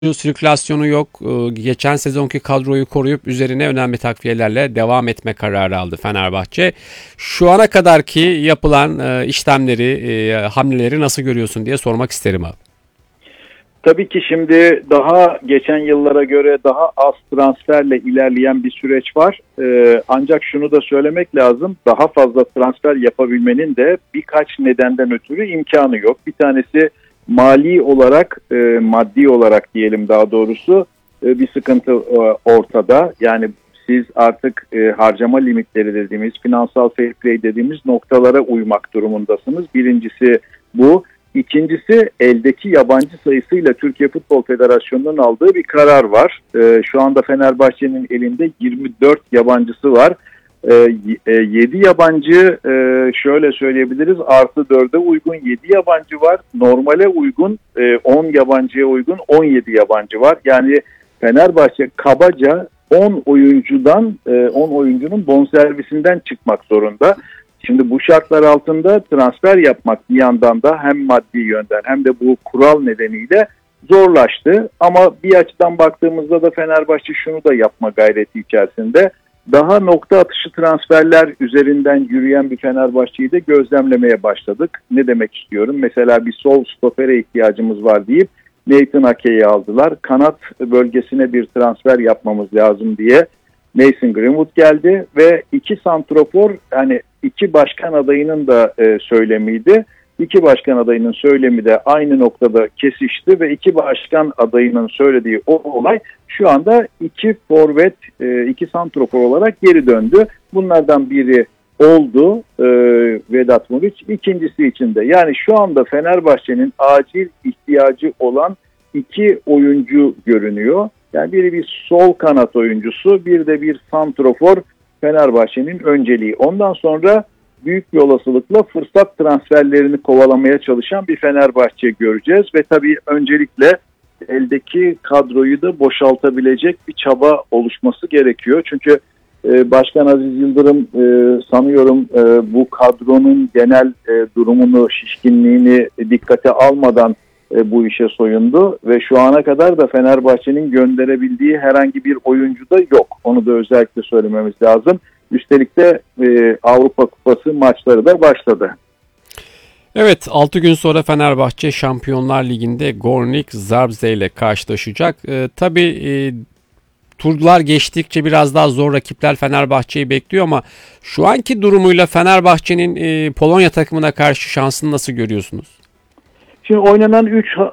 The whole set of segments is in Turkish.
sirkülasyonu yok. Geçen sezonki kadroyu koruyup üzerine önemli takviyelerle devam etme kararı aldı Fenerbahçe. Şu ana kadarki yapılan işlemleri, hamleleri nasıl görüyorsun diye sormak isterim abi. Tabii ki şimdi daha geçen yıllara göre daha az transferle ilerleyen bir süreç var. Ancak şunu da söylemek lazım. Daha fazla transfer yapabilmenin de birkaç nedenden ötürü imkanı yok. Bir tanesi mali olarak, maddi olarak diyelim daha doğrusu bir sıkıntı ortada. Yani siz artık harcama limitleri dediğimiz, finansal fair play dediğimiz noktalara uymak durumundasınız. Birincisi bu. İkincisi eldeki yabancı sayısıyla Türkiye Futbol Federasyonu'nun aldığı bir karar var. Şu anda Fenerbahçe'nin elinde 24 yabancısı var. 7 yabancı şöyle söyleyebiliriz, artı 4'e uygun 7 yabancı var. Normale uygun 10 yabancıya uygun 17 yabancı var. Yani Fenerbahçe kabaca 10 oyuncunun bonservisinden çıkmak zorunda. Şimdi bu şartlar altında transfer yapmak bir yandan da hem maddi yönden hem de bu kural nedeniyle zorlaştı. Ama bir açıdan baktığımızda da Fenerbahçe şunu da yapma gayreti içerisinde. Daha nokta atışı transferler üzerinden yürüyen bir Fenerbahçe'yi de gözlemlemeye başladık. Ne demek istiyorum? Mesela bir sol stopere ihtiyacımız var deyip Nathan Ake'yi aldılar. Kanat bölgesine bir transfer yapmamız lazım diye Mason Greenwood geldi ve iki santrafor, yani iki başkan adayının da söylemiydi. İki başkan adayının söylemi de aynı noktada kesişti ve iki başkan adayının söylediği o olay şu anda iki forvet, iki santrafor olarak geri döndü. Bunlardan biri oldu Vedat Muriç, ikincisi için de. Yani şu anda Fenerbahçe'nin acil ihtiyacı olan iki oyuncu görünüyor. Yani biri bir sol kanat oyuncusu, bir de bir santrafor Fenerbahçe'nin önceliği. Ondan sonra büyük bir olasılıkla fırsat transferlerini kovalamaya çalışan bir Fenerbahçe göreceğiz. Ve tabii öncelikle eldeki kadroyu da boşaltabilecek bir çaba oluşması gerekiyor. Çünkü Başkan Aziz Yıldırım sanıyorum bu kadronun genel durumunu, şişkinliğini dikkate almadan bu işe soyundu ve şu ana kadar da Fenerbahçe'nin gönderebildiği herhangi bir oyuncu da yok. Onu da özellikle söylememiz lazım. Üstelik de Avrupa Kupası maçları da başladı. Evet, 6 gün sonra Fenerbahçe Şampiyonlar Ligi'nde Gornik Zabrze ile karşılaşacak. Tabii turlar geçtikçe biraz daha zor rakipler Fenerbahçe'yi bekliyor ama şu anki durumuyla Fenerbahçe'nin Polonya takımına karşı şansını nasıl görüyorsunuz? Şimdi oynanan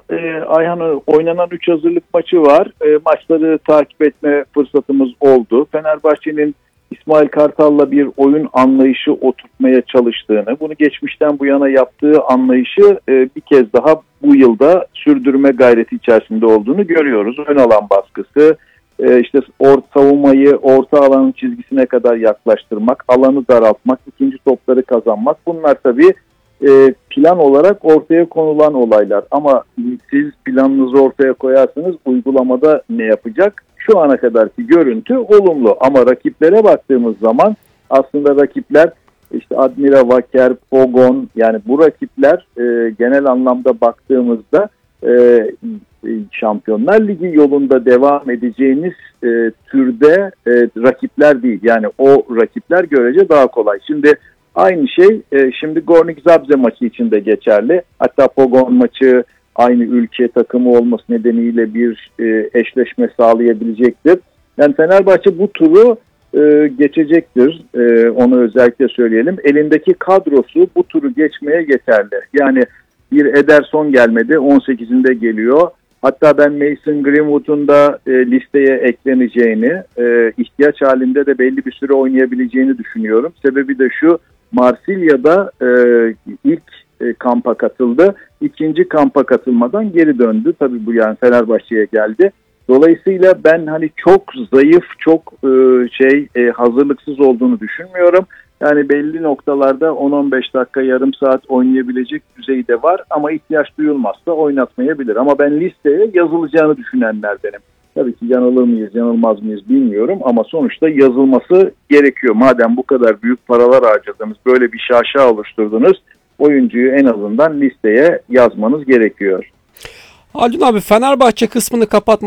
3 hazırlık maçı var. Maçları takip etme fırsatımız oldu. Fenerbahçe'nin İsmail Kartal'la bir oyun anlayışı oturtmaya çalıştığını, bunu geçmişten bu yana yaptığı anlayışı bir kez daha bu yılda sürdürme gayreti içerisinde olduğunu görüyoruz. Ön alan baskısı, işte savunmayı orta alanın çizgisine kadar yaklaştırmak, alanı daraltmak, ikinci topları kazanmak. Bunlar tabii plan olarak ortaya konulan olaylar. Ama siz planınızı ortaya koyarsınız, uygulamada ne yapacak? Şu ana kadarki görüntü olumlu. Ama rakiplere baktığımız zaman aslında rakipler işte Admira Wacker, Pogon, yani bu rakipler genel anlamda baktığımızda Şampiyonlar Ligi yolunda devam edeceğiniz türde rakipler değil. Yani o rakipler görece daha kolay. Şimdi aynı şey şimdi Gornik Zabrze maçı için de geçerli. Hatta Pogon maçı aynı ülke takımı olması nedeniyle bir eşleşme sağlayabilecektir. Yani Fenerbahçe bu turu geçecektir. Onu özellikle söyleyelim. Elindeki kadrosu bu turu geçmeye yeterli. Yani bir Ederson gelmedi. 18'inde geliyor. Hatta ben Mason Greenwood'un da listeye ekleneceğini, ihtiyaç halinde de belli bir süre oynayabileceğini düşünüyorum. Sebebi de şu: Marsilya'da ilk kampa katıldı. İkinci kampa katılmadan geri döndü. Tabii bu yani Fenerbahçe'ye geldi. Dolayısıyla ben hani çok zayıf, çok hazırlıksız olduğunu düşünmüyorum. Yani belli noktalarda 10-15 dakika, yarım saat oynayabilecek düzeyde var ama ihtiyaç duyulmazsa oynatmayabilir. Ama ben listeye yazılacağını düşünenlerdenim. Tabii ki yanılır mıyız, yanılmaz mıyız bilmiyorum ama sonuçta yazılması gerekiyor. Madem bu kadar büyük paralar harcadınız, böyle bir şaşa oluşturdunuz, oyuncuyu en azından listeye yazmanız gerekiyor. Haldun abi, Fenerbahçe kısmını kapatmak